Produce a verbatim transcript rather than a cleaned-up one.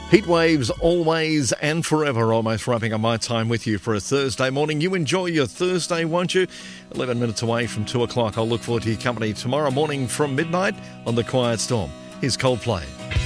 Heat waves always and forever, almost wrapping up my time with you for a Thursday morning. You enjoy your Thursday, won't you? eleven minutes away from two o'clock. I'll look forward to your company tomorrow morning from midnight on The Quiet Storm. Here's Coldplay.